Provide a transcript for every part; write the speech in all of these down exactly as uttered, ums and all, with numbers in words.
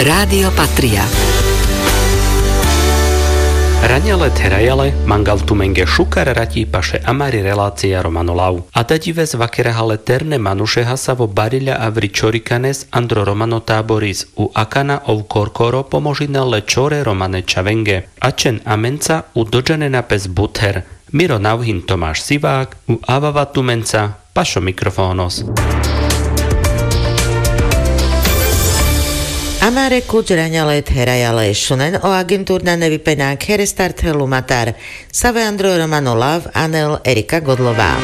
Rádio Patria. Ranjale terajale, mangal tumenge šukar ratí paše amari relácia Romanolau. A tadive z vakerahale terne manušeha sa vo bariľa avri čorikanes andro Romano táboris u akana ov korkoro pomožina le čore Romane čavenge. Ačen amenca u dođane napes buther. Miro nauhin Tomáš Sivák u avava tumenca pašo mikrofónos. Amare kuģraņalet herajale šunen o agentúrna nevypenák herestartelu matar Save Andro Romano Lav Anel Erika Godlová.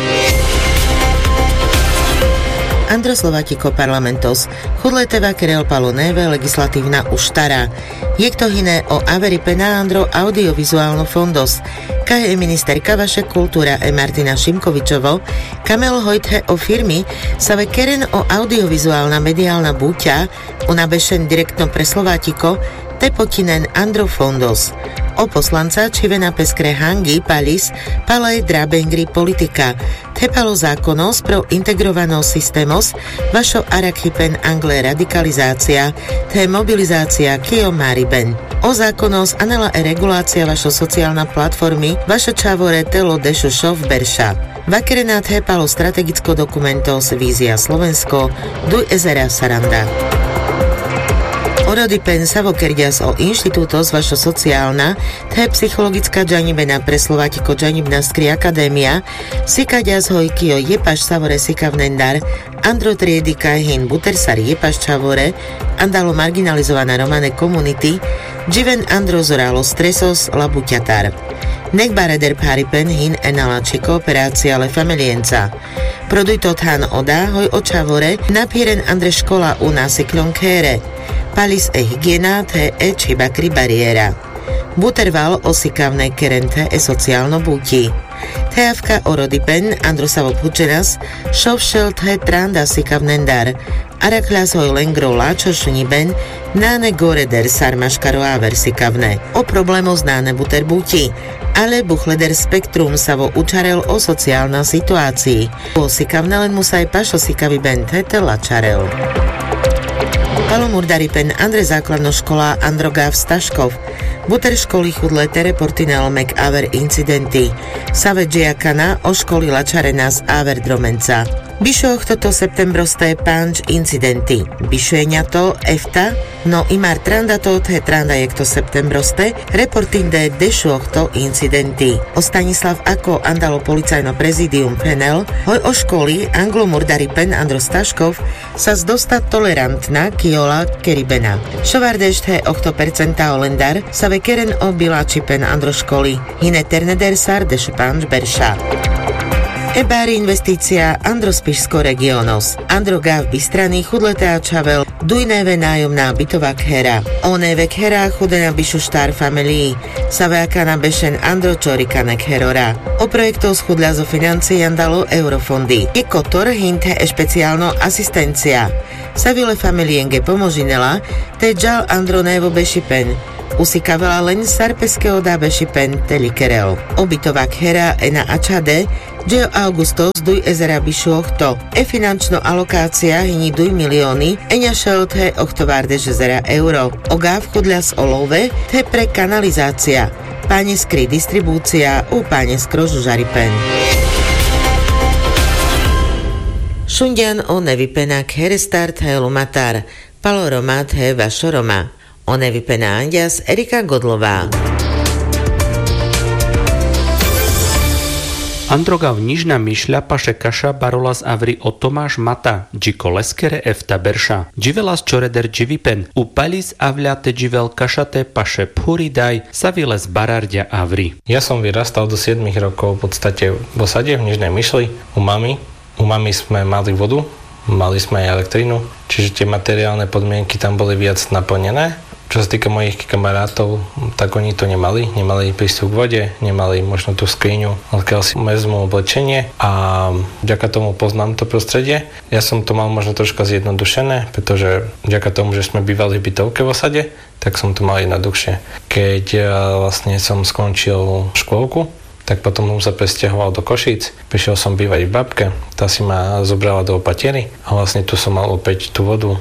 Andro Slovatiko parlamentos chudleteva kerel palo neve legislatívna uštara. Jekto hine o averi pena Andro audiovizuálno fondos. Kaje ministerka vaše kultúra e Martina Šimkovičovo, kamel hojthe o firmy save keren o audiovizuálna mediálna búťa u nabešen direktno pre Slovatiko te potinen Andro fondos. O poslanca čivena peskre hangi palis palaj drabengri politika. Tepalo zákonos pro integrovanos systemos vašo arakhypen angle radikalizácia te mobilizácia kio mariben. O zákonos anela e regulácia vašo sociálna platformy vašo čavore telo dešo šov berša. Vakerenát hepalo strategicko dokumentos vízia Slovensko duj ezera Saranda. Orody pen savokerdias o inštitútos vašo sociálna, te psychologická džanibena pre Slovatiko džanibna skri akadémia, sikadias hojkio jepaš savore sikavnendar, andro triedy kajhin butersar jepaš čavore, andalo marginalizovaná romane komunity, dživen andro zoralo stresos labuťatar. Nekbareder paripen hin enalači kooperácia le familienca. Produjto than oda hoj očavore napieren andre škola u nasikľon kére. Palis e hygiena te e čibakri bariéra. Buterval osikavné kerente e sociálno búti. Teavka orodipen androsavo pučenas šovšel te tranda sikavnendar. Araklas hoj lengro láčo šuniben náne goreder sarmaškaro aver sikavné. O problémo znáne buter búti. Ale buchleder spektrum sa vo učarel o sociálna situácii. O sikavne len musaj pašo sikavi ben tete lačarel. Palomurdari pen Andre základno škola Androgáv Staškov. Buter školy chudlete reportinel mek aver incidenty. Save džiakana o školy lačarenas aver dromenca. Bišoch toto septembrosté panč incidenty. Bišueňa to efta, no imar tranda to te tranda jekto septembrosté, reportinde dešuch to incidenty. O Stanislav ako andalo policajno prezidium penel, hoj o školy anglomurdari pen Andro Staškov sa zdosta tolerantná kiola keribena. Šovardeš te ochto percenta olendar sa ve keren o bilači pen Andro školy. Hine terneder sar dešu panč berša. Ebári investícia Androspišsko regionos. Androgáv Bystrany chudletea čavel dujnéve nájomná bytová khera. Onéve khera chudena bišu štár familií. Saveaka na bešen Andro čorikane kherora. O projektov schudľa zo financií andalo eurofondy. Je kotor hinte e špeciálno asistencia. Savile familienge pomožinela, te džal Andro névo bešipen. Usikavela len sarpeskeo da bešipen telikereo. Obytová khera ena ačade, Geo Augustos duj ezera bišu ochto. E finančno alokácia hini duj milióny, eňa šel te ochtovárde žezera euro. Ogáv chudľa z olove, te pre kanalizácia. Páne skry distribúcia, u páne skro žužaripen. Šundian o nevypenak herestart he lumatar. Paloroma he vašoroma. O nevypená andias Erika Godlová. Androgav nižna myšľa paše kaša barolas avri o Tomáš Mata, džiko leskere efta berša. Dživelas čoreder dživipen, upalis avľa te dživel kašate paše puri daj, saviles barardia avri. Ja som vyrastal do siedmich rokov v podstate v osade v Nižnej Myšli u mami. U mami sme mali vodu, mali sme aj elektrínu, čiže tie materiálne podmienky tam boli viac naplnené. Čo sa týka mojich kamarátov, tak oni to nemali. Nemali prístup k vode, nemali možno tú skriňu, odkiaľ si vezmú oblečenie a vďaka tomu poznám to prostredie. Ja som to mal možno troška zjednodušené, pretože vďaka tomu, že sme bývali v bytovke v osade, tak som to mal jednoduchšie. Keď vlastne som skončil škôlku, tak potom som sa presťahoval do Košíc. Prišiel som bývať v babke, tá si ma zobrala do opatiery a vlastne tu som mal opäť tú vodu, tú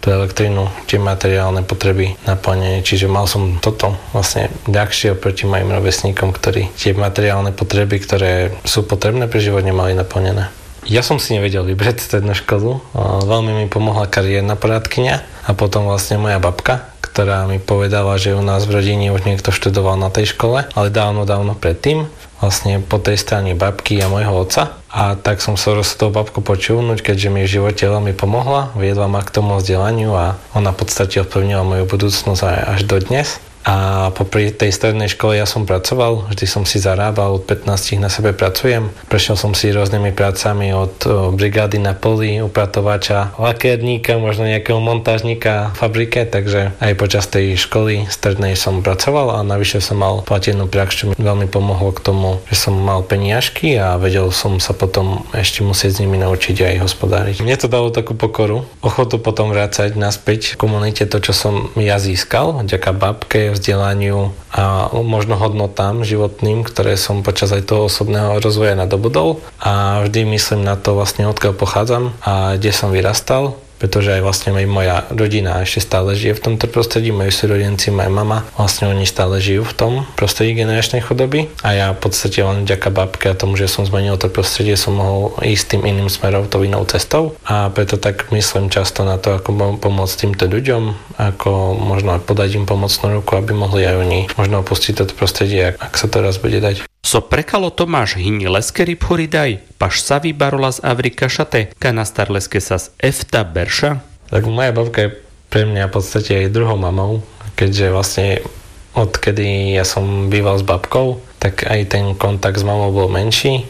tú elektrínu, tie materiálne potreby naplnenie. Čiže mal som toto vlastne ľahšie oproti mojim rovesníkom, ktorí tie materiálne potreby, ktoré sú potrebné pre život, nemali naplnené. Ja som si nevedel vybrať strednú školu. Veľmi mi pomohla kariérna poradkyňa a potom vlastne moja babka, ktorá mi povedala, že u nás v rodine už niekto študoval na tej škole, ale dávno, dávno predtým, vlastne po tej strane babky a môjho otca. A tak som sa rozhodol babku počúvnuť, keďže mi v živote veľmi pomohla, viedla ma k tomu vzdelaniu a ona v podstate ovplyvnila moju budúcnosť až do dnes. A popri tej strednej škole ja som pracoval, vždy som si zarábal, od pätnástich na sebe pracujem. Prešiel som si rôznymi prácami od brigády na poli, upratovača, lakérníka, možno nejakého montážnika v fabrike, takže aj počas tej školy strednej som pracoval a navyše som mal platenú prax, čo mi veľmi pomohlo k tomu, že som mal peniažky a vedel som sa potom ešte musieť s nimi naučiť aj hospodáriť. Mne to dalo takú pokoru, ochotu potom vrácať naspäť v komunite to, čo som ja získal, vďaka babke, vzdelaniu a možno hodnotám životným, ktoré som počas aj toho osobného rozvoja nadobudol a vždy myslím na to vlastne odkiaľ pochádzam a kde som vyrastal, pretože aj vlastne aj moja rodina ešte stále žije v tomto prostredí, moji súrodenci, moja mama, vlastne oni stále žijú v tom prostredí generačnej chudoby a ja v podstate len vďaka babke a tomu, že som zmenil to prostredie, som mohol ísť tým iným smerom, tou inou cestou a preto tak myslím často na to, ako pomôcť týmto ľuďom, ako možno aj podať im pomocnú ruku, aby mohli aj oni možno opustiť toto prostredie, ak sa to raz bude dať. So prekalo Tomáš hyni leskeri phuridaj, paš savi barola z Afrika šate, kanastar leske sa z efta berša? Tak moja babka je pre mňa v podstate aj druhou mamou, keďže vlastne odkedy ja som býval s babkou, tak aj ten kontakt s mamou bol menší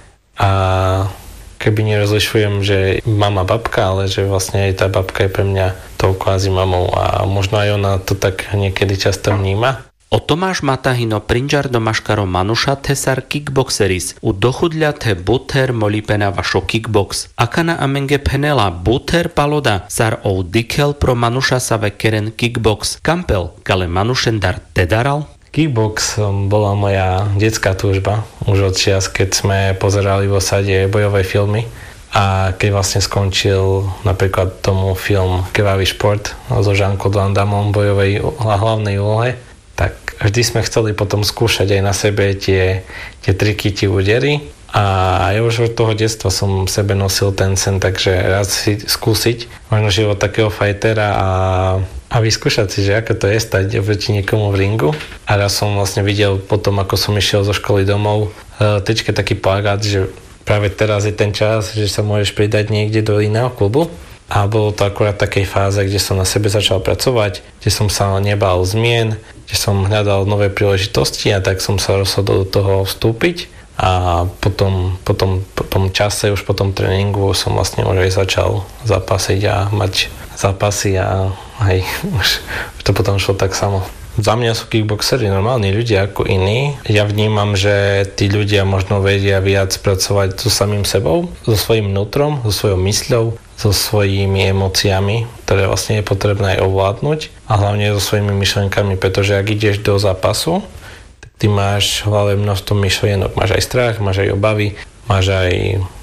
a keby nerozlišujem, že mama babka, ale že vlastne aj tá babka je pre mňa tou kvázi mamou a možno aj ona to tak niekedy často vníma. O Tomáš Matahino prinjar do maškaro manuša tesar kickboxeris u dochudľa te buter molipena vašo kickbox. Akana amenge penela buter paloda sar ou dikel pro manuša save keren kickbox. Kampel, kale manušen dar tedaral? Kickbox bola moja detská túžba. Už od čias, keď sme pozerali v osade bojové filmy. A keď vlastne skončil napríklad tomu film Krvavý šport so Jean-Claude Van Dammom v bojovej hlavnej úlohe, tak vždy sme chceli potom skúšať aj na sebe tie, tie triky, tie údery. A ja už od toho detstva som v sebe nosil ten sen, takže raz si skúsiť možno život takého fightera a, a vyskúšať si, že ako to je stať oproti niekomu v ringu. A raz som vlastne videl potom, ako som išiel zo školy domov, tečke taký plagát, že práve teraz je ten čas, že sa môžeš pridať niekde do iného klubu. A bolo to akurát v takej fáze, kde som na sebe začal pracovať, kde som sa nebal zmien, kde som hľadal nové príležitosti a tak som sa rozhodol do toho vstúpiť. A potom, potom, po tom čase, už po tom tréningu som vlastne už aj začal zápasiť a mať zápasy a hej, už to potom šlo tak samo. Za mňa sú kickboxeri normálni ľudia ako iní. Ja vnímam, že tí ľudia možno vedia viac pracovať so samým sebou, so svojím vnútrom, so svojou mysľou, so svojimi emóciami, ktoré vlastne je potrebné aj ovládnuť a hlavne so svojimi myšlenkami, pretože ak ideš do zápasu, tak ty máš v hlave množstvo myšlienok. Máš aj strach, máš aj obavy, máš aj